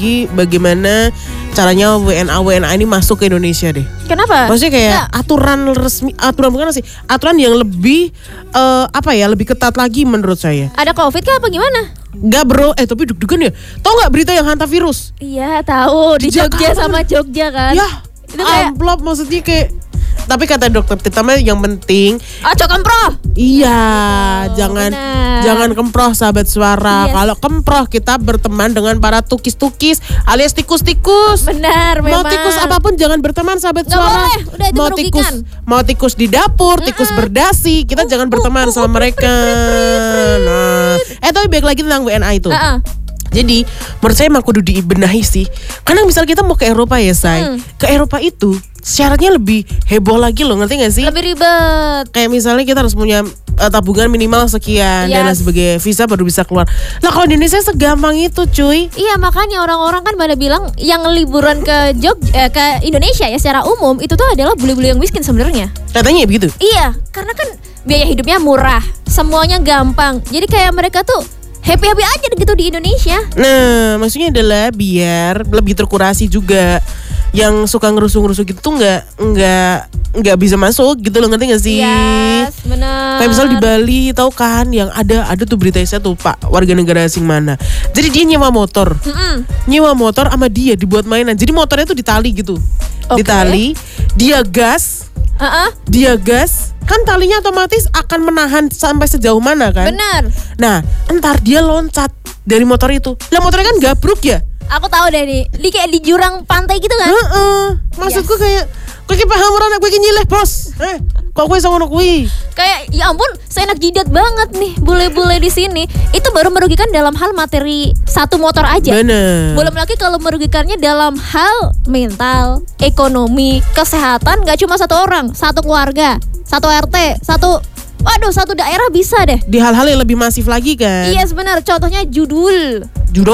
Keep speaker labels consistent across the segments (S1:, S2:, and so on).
S1: bagaimana caranya WNA ini masuk ke Indonesia deh.
S2: Kenapa?
S1: Maksudnya kayak aturan yang lebih lebih ketat lagi menurut saya.
S2: Ada COVID kah apa gimana?
S1: Enggak bro, tapi deg-degan ya. Tahu nggak berita yang hantavirus?
S2: Iya tahu di Jogja sama Jogja kan.
S1: Ya, itu amplop maksudnya kayak. Tapi kata dokter kita mah yang penting
S2: kemproh.
S1: Iya, jangan kemproh sahabat suara.
S2: Yes.
S1: Kalau kemproh kita berteman dengan para tukis-tukis alias tikus-tikus.
S2: Benar, memang.
S1: Mau tikus apapun jangan berteman sahabat
S2: Nggak
S1: suara.
S2: boleh, udah itu merugikan.
S1: Mau tikus di dapur, tikus berdasi, kita jangan berteman sama mereka. Nah, tapi balik lagi tentang WNA itu. Jadi menurut saya emang kudu dibenahi sih. Karena misal kita mau ke Eropa ya Say, ke Eropa itu syaratnya lebih heboh lagi loh, ngerti gak sih?
S2: Lebih ribet.
S1: Kayak misalnya kita harus punya tabungan minimal sekian dan lain sebagainya, visa baru bisa keluar. Lah kalau di Indonesia segampang itu cuy.
S2: Iya makanya orang-orang kan pada bilang yang liburan ke ke Indonesia ya secara umum itu tuh adalah bule-bule yang miskin sebenarnya.
S1: Katanya begitu?
S2: Iya, karena kan biaya hidupnya murah, semuanya gampang. Jadi kayak mereka tuh happy-happy aja gitu di Indonesia.
S1: Nah, maksudnya adalah biar lebih terkurasi juga. Yang suka ngerusuh-ngerusuh gitu tuh nggak bisa masuk gitu loh, ngerti gak sih?
S2: Yes, benar.
S1: Kayak misal di Bali tahu kan yang ada tuh berita saya tuh Pak warga negara asing mana. Jadi dia nyewa motor, sama dia dibuat mainan. Jadi motornya tuh ditali gitu, ditali, dia gas. Kan talinya otomatis akan menahan sampai sejauh mana kan?
S2: Benar.
S1: Nah, entar dia loncat dari motor itu. Lah motornya kan gabruk ya?
S2: Aku tahu deh nih, kayak di jurang pantai gitu kan?
S1: Maksudku kayak paham orang gue nyileh bos. Kok gue sama anak gue?
S2: Kayak ya ampun, seenak jidat banget nih bule-bule di sini. Itu baru merugikan dalam hal materi satu motor aja.
S1: Bener.
S2: Belum lagi kalau merugikannya dalam hal mental, ekonomi, kesehatan. Gak cuma satu orang, satu keluarga, satu RT, satu daerah bisa deh.
S1: Di hal-hal yang lebih masif lagi kan?
S2: Iya benar. Contohnya judul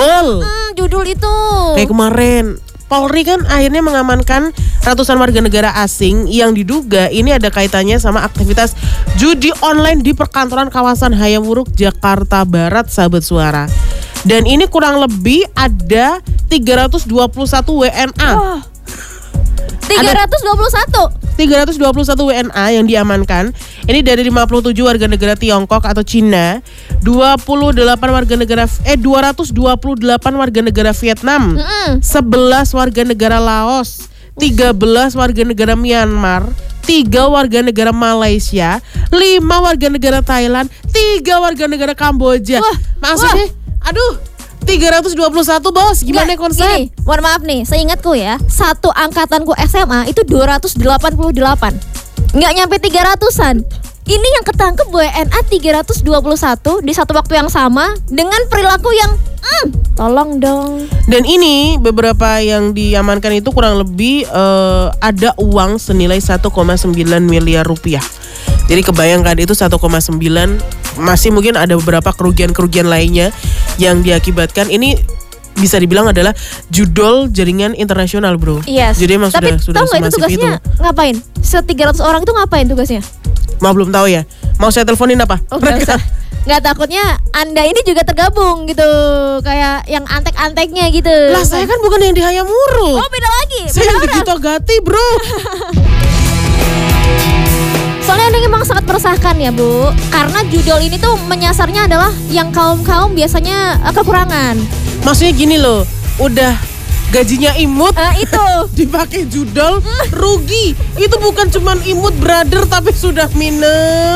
S2: itu.
S1: Kayak kemarin Polri kan akhirnya mengamankan ratusan warga negara asing yang diduga ini ada kaitannya sama aktivitas judi online di perkantoran kawasan Hayamuruk, Jakarta Barat, sahabat suara. Dan ini kurang lebih ada 321 WNA.
S2: Wah. 321
S1: WNA yang diamankan. Ini dari 57 warga negara Tiongkok atau Cina, 228 warga negara Vietnam, 11 warga negara Laos, 13 warga negara Myanmar, 3 warga negara Malaysia, 5 warga negara Thailand, 3 warga negara Kamboja. Maksudnya, 321 bos, gimana konsep?
S2: Gini, mohon maaf nih, seingatku ya, satu angkatanku SMA itu 288. Nggak nyampe 300-an. Ini yang ketangkep WNA 321 di satu waktu yang sama dengan perilaku yang tolong dong.
S1: Dan ini beberapa yang diamankan itu kurang lebih ada uang senilai 1,9 miliar rupiah. Jadi kebayangkan itu 1,9, masih mungkin ada beberapa kerugian-kerugian lainnya yang diakibatkan. Ini bisa dibilang adalah judul jaringan internasional bro.
S2: Yes.
S1: Jadi emang
S2: tapi
S1: sudah
S2: tahu nggak itu tugasnya ngapain? 300 orang itu ngapain tugasnya?
S1: Belum tahu ya. Mau saya teleponin apa?
S2: Nggak, takutnya Anda ini juga tergabung gitu, kayak yang antek-anteknya gitu.
S1: Lah saya kan bukan yang di Hayamuruk.
S2: Oh beda lagi.
S1: Saya yang di Gitogati bro.
S2: Soalnya ini memang sangat meresahkan ya Bu, karena judul ini tuh menyasarnya adalah yang kaum-kaum biasanya kekurangan.
S1: Maksudnya gini loh, udah gajinya imut
S2: itu
S1: dipakai judul rugi. Itu bukan cuman imut brother tapi sudah minus.